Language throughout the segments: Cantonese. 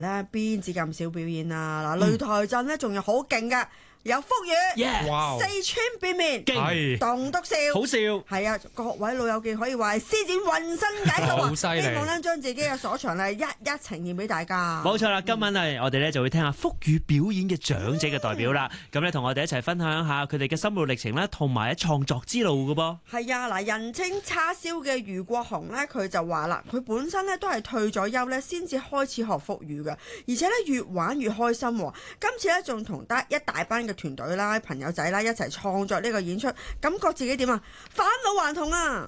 咧邊止咁少表演啊！嗱，擂台陣咧仲有好勁嘅，有福語、 哇四川變面、 係棟篤笑， 好笑， 係啊！各位老友記可以話係施展渾身解數啊！ 好犀利希望咧將自己嘅所長咧一一呈現俾大家。 冇錯啦，今晚我哋咧就會聽下福語表演嘅長者嘅代表啦。咁咧同我哋一齊分享下佢哋嘅心路歷程啦，同埋喺創作之路嘅噃。 係啊，嗱，人稱叉燒嘅余國雄咧，佢就話啦，佢本身咧都係退咗休咧，先至開始學福語嘅，而且咧越玩越開心。今次咧仲同得一大班嘅團隊啦、朋友仔啦一齊創作呢個演出，感覺自己點啊？返老還童啊！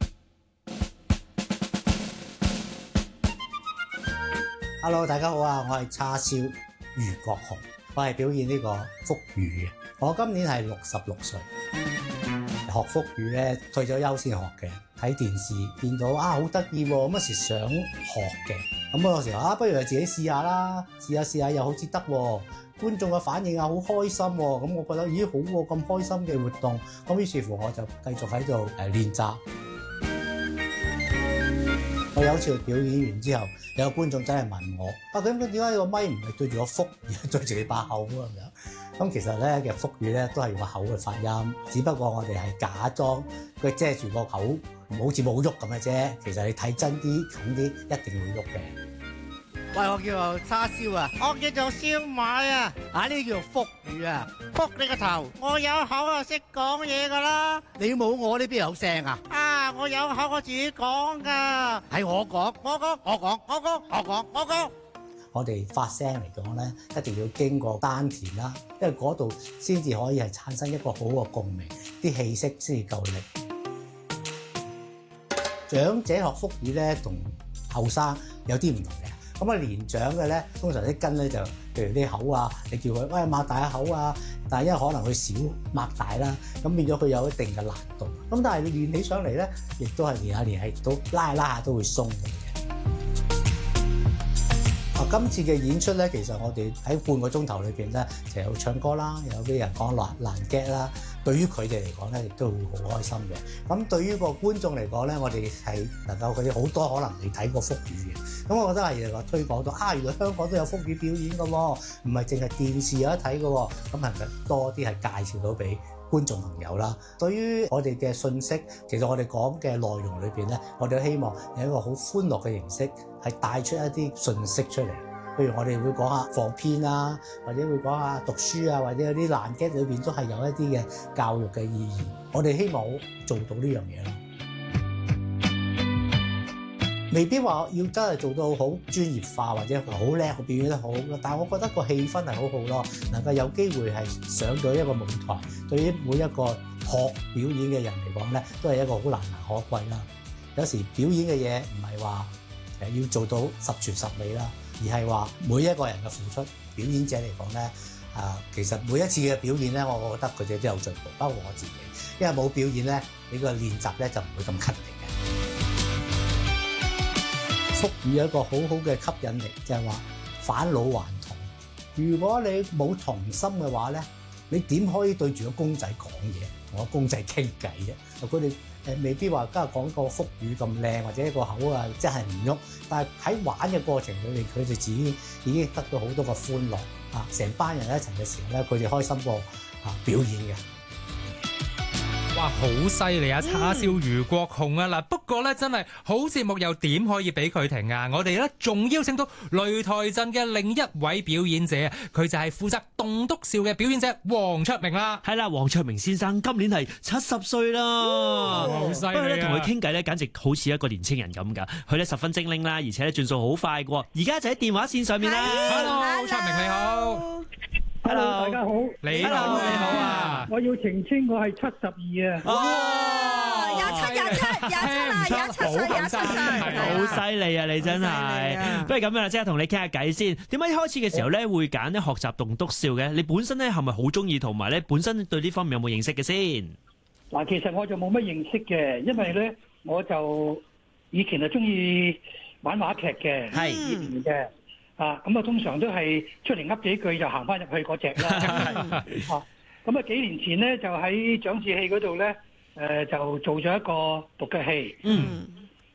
Hello， 大家好啊！我係叉燒余國雄，我係表演呢個福語嘅。我今年係66歲，學福語咧退咗休先學嘅。睇電視見到啊好得意喎，咁有時想學嘅。咁我有時候不如就自己試下啦，試下又好似得喎。觀眾嘅反應啊好開心喎，咁我覺得咦好喎，咁開心嘅活動，咁於是乎我就繼續喺度練習。我有一次表演完之後，有個觀眾真係問我：咁點解個咪唔係對住個福，而係對住你把口咁樣？咁其實咧嘅福語咧都係用個口嘅發音，只不過我哋係假裝佢遮住個口，好似冇喐咁嘅啫。其實你睇真啲、近啲，一定會喐嘅。 喂，我叫做叉燒啊，我叫做燒賣啊，呢啲叫做福語啊，福你個頭！我有口啊，識講嘢噶啦。你冇我呢邊有聲啊？我有口我自己講噶，係我講，我講，我講，我講，我講，我講。 我哋發聲嚟講咧，一定要經過丹田啦，因為嗰度先至可以係產生一個好嘅共鳴，啲氣息先至夠力。長者學福語咧，同後生有啲唔同嘅。咁年長嘅咧，通常啲根咧就，譬如啲口啊，你叫佢喂擘大下口啊，但係因為可能佢少擘大啦，咁變咗佢有一定嘅難度。咁但係你練起上嚟咧，亦都係練下係都拉下都會鬆嘅。今次嘅演出咧，其實我哋喺半個鐘頭裏邊咧，就有唱歌啦，有啲人講爛 gag 啦。對於佢哋嚟講咧，亦都會好開心嘅。咁對於個觀眾嚟講咧，我哋係能夠佢哋好多可能未睇過福語嘅。咁我覺得係話推廣到原來香港都有福語表演嘅喎，唔係淨係電視有得睇嘅喎。咁係咪多啲係介紹到俾觀眾朋友啦？對於我哋嘅信息，其實我哋講嘅內容裏邊咧，我哋都希望有一個好歡樂嘅形式，係帶出一啲信息出嚟。譬如我哋會講下防騙啊，或者會講下讀書啊，或者有啲爛 gag 裏邊都係有一啲嘅教育嘅意義。我哋希望做到呢樣嘢咯，未必話要真係做到好專業化或者好叻，表演得好。但係我覺得個氣氛係好好咯，能夠有機會係上咗一個舞台，對於每一個學表演嘅人嚟講咧，都係一個好難能可貴啦。有時表演嘅嘢唔係話要做到十全十美啦。而係話每一個人嘅付出，表演者嚟講咧，其實每一次嘅表演咧，我覺得佢哋都有進步，包括我自己。因為冇表演咧，你個練習咧就唔會咁勤力嘅。福語有一個好好嘅吸引力，就係話返老還童。如果你冇童心嘅話咧，你點可以對住個公仔講嘢，同個公仔傾偈啫？佢哋未必話今日講個福語咁靚，或者一個口啊真係唔喐。但係喺玩嘅過程裏面，佢哋自己已經得到好多個歡樂啊！成班人一齊嘅時候咧，佢哋開心過表演嘅。 哇，好犀利啊！叉燒余國雄啊！嗱，不過咧真係好節目又點可以俾佢停啊？我哋咧仲邀請到擂台陣嘅另一位表演者啊，佢就係負責棟篤笑嘅表演者黃卓明啦。 係啦，黃卓明先生今年係70歲啦， 好犀利啊！ 不過咧同佢傾偈咧，簡直好似一個年青人咁㗎。佢咧十分精靈啦，而且咧轉數好快㗎。而家就喺電話線上面啦。 Hello， 卓明你好。 Hello， 大家好。 你好，你好啊！ 我要澄清，我係72啊！ 哇，27歲， 好犀利啊！你真係，不如咁樣啦，即刻同你傾下偈先。點解一開始嘅時候咧會揀咧學習棟篤笑嘅？你本身咧係咪好中意，同埋咧本身對呢方面有冇認識嘅先？ 嗱，其實我就冇乜認識嘅，因為咧我就以前係中意玩話劇嘅， 係以前嘅。咁通常都係出嚟噏幾句就行翻入去嗰隻啦。咁幾年前咧就喺長志戲嗰度咧，就做咗一個獨腳戲。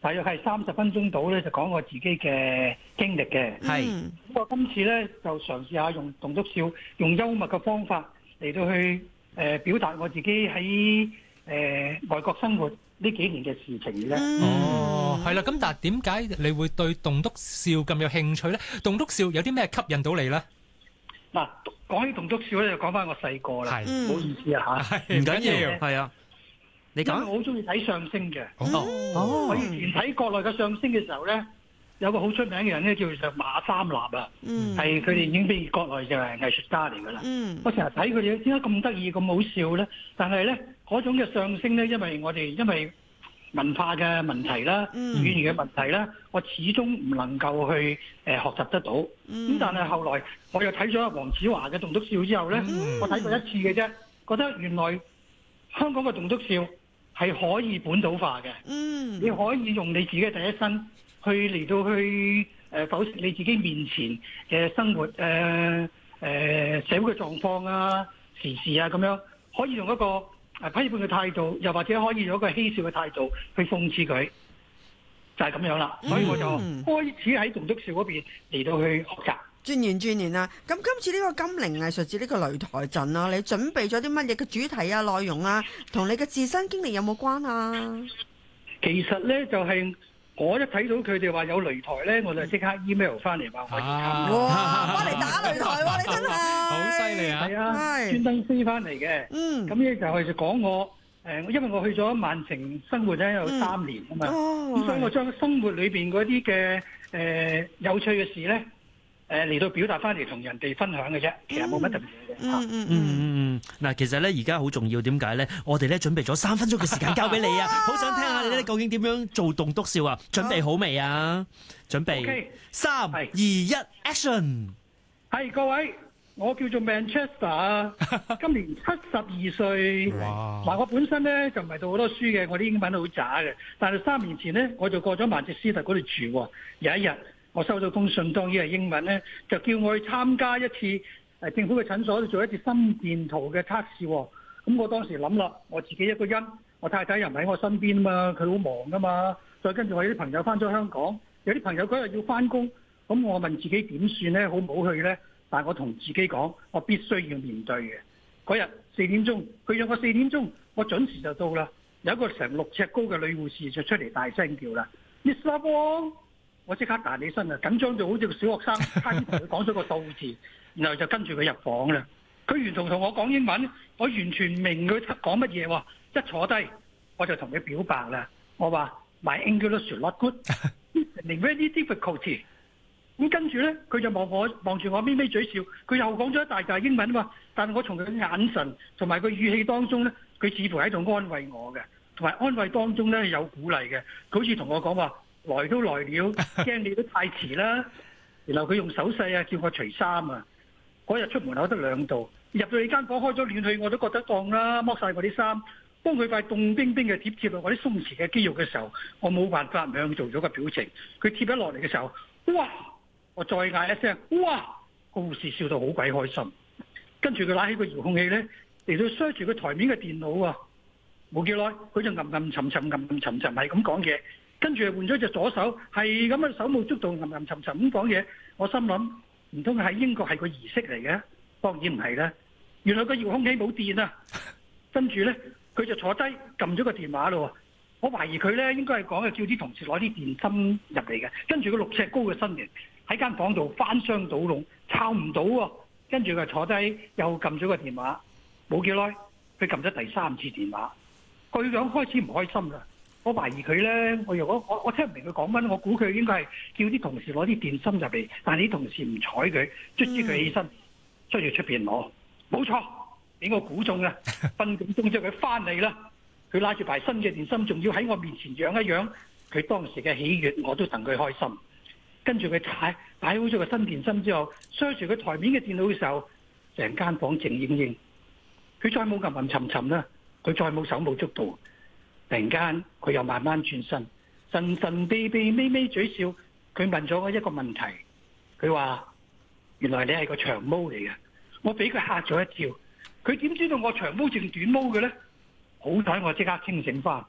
大約係30分鐘到咧，就講我自己嘅經歷嘅。 係嗯咁我今次咧就嘗試下用棟篤笑，用幽默嘅方法嚟到去表達我自己喺外國生活呢幾年嘅事情嘅咧。 哦，係啦，咁但係點解你會對棟篤笑咁有興趣咧？棟篤笑有啲咩吸引到你咧？ 嗱，講起棟篤笑咧，就講翻我細個啦， 係唔好意思啊嚇。 唔緊要，係啊，你講。 因為我好中意睇相聲嘅。 哦我以前睇國內嘅相聲嘅時候咧，有個好出名嘅人咧，叫做馬三立啊， 嗯係佢哋已經俾國內就係藝術家嚟㗎啦。 嗯我成日睇佢哋，點解咁得意咁好笑咧？但係咧嗰種嘅相聲咧，因為文化嘅問題啦、 嗯語言嘅問題啦，我始終唔能夠去學習得到。咁但係後來我又睇咗黃子華嘅棟篤笑之後咧，我睇過一次嘅啫，覺得原來香港嘅棟篤笑係可以本土化嘅。 嗯你可以用你自己嘅第一身去嚟到去剖析你自己面前嘅生活社會嘅狀況啊、時事啊咁樣，可以用一個批判嘅態度，又或者可以用一個嬉笑嘅態度去諷刺佢，就係咁樣啦。所以我就開始喺棟篤笑嗰邊嚟到去學習。 鑽研啦。咁今次呢個金陵藝術節呢個擂台陣啊，你準備咗啲乜嘢嘅主題啊、內容啊，同你嘅自身經歷有冇關啊？ 其實咧就係我一睇到佢哋話有擂台咧，我就即刻 email 翻嚟話我要參加。 哇！翻嚟打擂台喎，你真係好犀利啊！ 係啊， 係專登飛翻嚟嘅。 嗯咁咧就係就講我因為我去咗曼城生活咧有3年啊嘛， 哦咁所以我將生活裏邊嗰啲嘅有趣嘅事咧嚟到表達翻嚟同人哋分享嘅啫，其實冇乜特別嘢嘅嚇。 嗱，其實咧而家好重要，點解咧？我哋咧準備咗3分鐘嘅時間交俾你啊，好想聽下你咧究竟點樣做棟篤笑啊？準備好未啊？準備 OK 3、 係 2、1 ，Action！ 係各位，我叫做 Manchester 啊，今年72歲。 哇嗱，我本身咧就唔係讀好多書嘅，我啲英文好渣嘅。但係3年前咧，我就過咗曼徹斯特嗰度住喎。有一日，我收到封信，當然係英文咧，就叫我去參加一次政府嘅診所做一次心電圖嘅測試喎。咁我當時諗啦，我自己一個人，我太太又唔喺我身邊啊嘛，佢好忙噶嘛。再跟住我有啲朋友翻咗香港，有啲朋友嗰日要翻工，咁我問自己點算咧？好唔好去咧？但係我同自己講，我必須要面對嘅。嗰日4點鐘，佢約我4點鐘，我準時就到啦。有一個成6尺高嘅女護士就出嚟大聲叫啦 ，Miss Love，我即刻彈起身啊，緊張到好似個小學生，差啲同佢講咗個數字，然後就跟住佢入房啦。佢原同我講英文，我完全唔明佢講乜嘢喎。一坐低，我就同佢表白啦。我話 My English is not good, it's very difficult。咁跟住咧，佢就望住我咪咪嘴笑，佢又講咗一大紮英文喎。但係我從佢嘅眼神同埋佢語氣當中咧，佢似乎喺度安慰我嘅，同埋安慰當中咧有鼓勵嘅。佢好似同我講話，來都來了，驚你都太遲啦。然後佢用手勢啊，叫我除衫啊。嗰日出門口得2度，入到你間房開咗暖氣，我都覺得凍啦，剝晒我啲衫。當佢塊凍冰冰嘅貼落我啲鬆弛嘅肌肉嘅時候，我冇辦法唔向做咗個表情。佢貼咗落嚟嘅時候，哇！我再嗌一聲，哇！個護士笑到好鬼開心。跟住佢攞起個遙控器咧，嚟到 search 住個台面嘅電腦啊。冇幾耐，佢就吟沉沉係咁講嘢。跟住換咗隻左手，係咁嘅手舞足蹈，吟沉沉咁講嘢。我心諗，唔通喺英國係個儀式嚟嘅？當然唔係啦。原來個遙控器冇電啊。跟住咧，佢就坐低撳咗個電話咯。我懷疑佢咧應該係講嘅叫啲同事攞啲電芯入嚟嘅。跟住個6尺高嘅身形喺間房度翻箱倒籠，抄唔到喎。跟住佢坐低又撳咗個電話，冇幾耐佢撳咗第3次電話，個樣開始唔開心啦。我懷疑佢咧，我聽唔明佢講乜，我估佢應該係叫啲同事攞啲電芯入嚟，但係啲同事唔睬佢，卒之佢起身出去出邊攞，冇錯，俾我估中啦。分點鐘之後佢翻嚟啦，佢拉住排新嘅電芯，仲要喺我面前揚一揚，佢當時嘅喜悅我都戥佢開心。跟住佢擺好咗個新電芯之後，search住佢台面嘅電腦嘅時候，成間房靜英英，佢再冇吟吟沉沉啦，佢再冇手舞足蹈。突然間佢又慢慢轉身，神神秘秘咪咪嘴笑。佢問咗我一個問題，佢話：原來你係個長毛嚟嘅。我俾佢嚇咗一跳。佢點知道我長毛定短毛嘅咧？好彩我即刻清醒翻。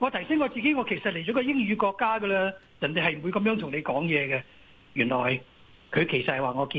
我提醒我自己，我其實嚟咗個英語國家㗎啦，人哋係唔會咁樣同你講嘢嘅。原來佢其實係話我結